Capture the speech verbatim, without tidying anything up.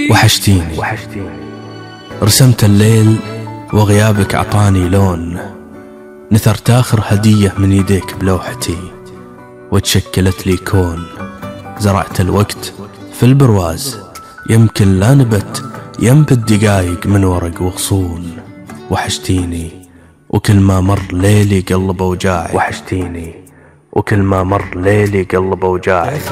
وحشتيني رسمت الليل وغيابك عطاني لون، نثرت آخر هدية من يديك بلوحتي وتشكلت لي كون. زرعت الوقت في البرواز، يمكن لا نبت ينبت دقايق من ورق وغصون. وحشتيني وكل ما مر ليلي قلب أوجاعي، وحشتيني وكل ما مر ليلي قلب أوجاعي.